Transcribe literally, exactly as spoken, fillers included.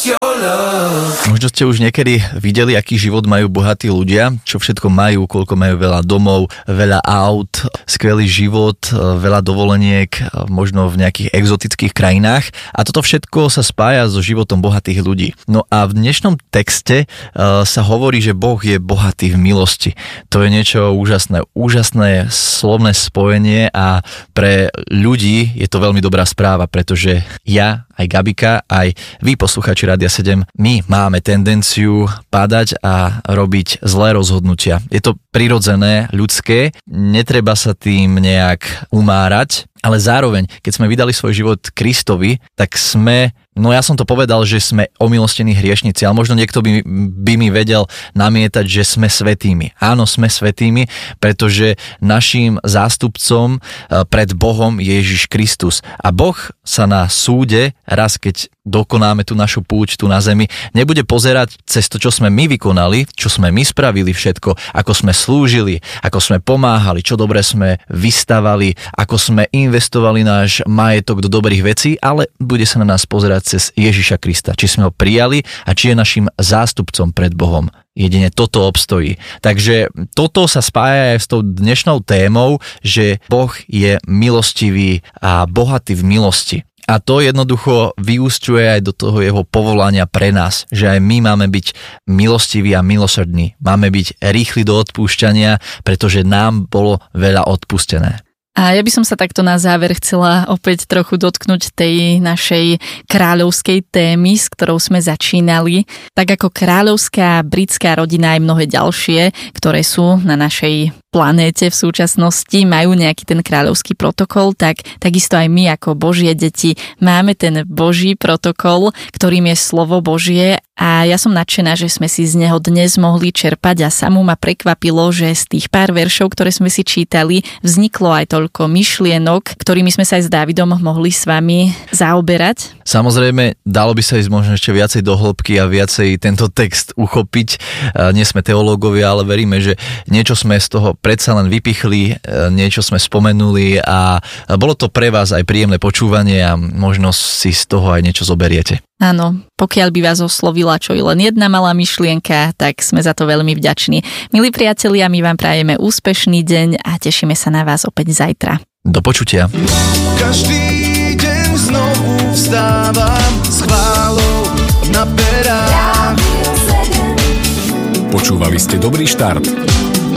Možno ste už niekedy videli, aký život majú bohatí ľudia, čo všetko majú, koľko majú veľa domov, veľa aut, skvelý život, veľa dovoleniek, možno v nejakých exotických krajinách. A toto všetko sa spája so životom bohatých ľudí. No a v dnešnom texte uh, sa hovorí, že Boh je bohatý v milosti. To je niečo úžasné, úžasné slovné spojenie a pre ľudí je to veľmi dobrá správa, pretože ja, aj Gabika, aj vy, poslucháči Rádia sedem, my máme tendenciu padať a robiť zlé rozhodnutia. Je to prirodzené, ľudské, netreba sa tým nejak umárať, ale zároveň, keď sme vydali svoj život Kristovi, tak sme, no ja som to povedal, že sme omilostení hriešnici, ale možno niekto by, by mi vedel namietať, že sme svätými. Áno, sme svätými, pretože naším zástupcom pred Bohom je Ježiš Kristus. A Boh sa na súde, raz keď dokonáme tú našu púť tu na zemi, nebude pozerať cez to, čo sme my vykonali, čo sme my spravili všetko, ako sme slúžili, ako sme pomáhali, čo dobre sme vystavali, ako sme investovali náš majetok do dobrých vecí, ale bude sa na nás pozerať cez Ježiša Krista, či sme ho prijali a či je našim zástupcom pred Bohom. Jedine toto obstojí. Takže toto sa spája aj s tou dnešnou témou, že Boh je milostivý a bohatý v milosti. A to jednoducho vyúsťuje aj do toho jeho povolania pre nás, že aj my máme byť milostiví a milosrdní. Máme byť rýchli do odpúšťania, pretože nám bolo veľa odpustené. A ja by som sa takto na záver chcela opäť trochu dotknúť tej našej kráľovskej témy, s ktorou sme začínali. Tak ako kráľovská britská rodina aj mnohé ďalšie, ktoré sú na našej planéte v súčasnosti, majú nejaký ten kráľovský protokol, tak takisto aj my ako Božie deti máme ten Boží protokol, ktorým je slovo Božie. A ja som nadšená, že sme si z neho dnes mohli čerpať a samú ma prekvapilo, že z tých pár veršov, ktoré sme si čítali, vzniklo aj toľko myšlienok, ktorými sme sa aj s Dávidom mohli s vami zaoberať. Samozrejme, dalo by sa ísť možno ešte viacej do hĺbky a viacej tento text uchopiť. Nie sme teológovia, ale veríme, že niečo sme z toho predsa len vypichli, niečo sme spomenuli a bolo to pre vás aj príjemné počúvanie a možno si z toho aj niečo zoberiete. Áno, pokiaľ by vás oslovila čo i len jedna malá myšlienka, tak sme za to veľmi vďační. Milí priatelia, my vám prajeme úspešný deň a tešíme sa na vás opäť zajtra. Do počutia. Každý deň znovu vstávam s chválou na perách. Počúvali ste Dobrý štart.